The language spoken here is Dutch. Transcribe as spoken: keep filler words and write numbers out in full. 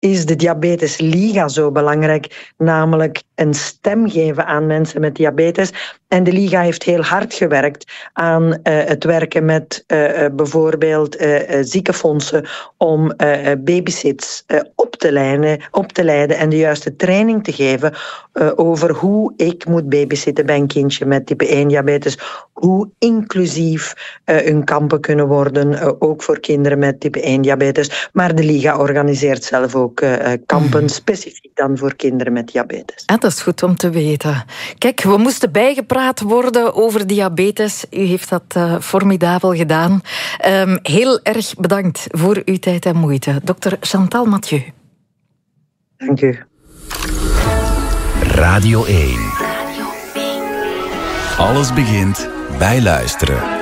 is de Diabetesliga zo belangrijk, namelijk een stem geven aan mensen met diabetes. En de Liga heeft heel hard gewerkt aan uh, het werken met uh, bijvoorbeeld uh, uh, ziekenfondsen om uh, babysits uh, op te leiden, op te leiden en de juiste training te geven uh, over hoe ik moet babysitten bij een kindje met type één diabetes, hoe inclusief uh, hun kampen kunnen worden, uh, ook voor kinderen met type één diabetes. Maar de Liga organiseert zelf ook uh, kampen, mm. specifiek dan voor kinderen met diabetes. Ah, dat is goed om te weten. Kijk, we moesten bijgepraat worden over diabetes. U heeft dat uh, formidabel gedaan. Um, heel erg bedankt voor uw tijd en moeite. dokter Chantal Mathieu. Dank u. Radio één. Alles begint bij luisteren.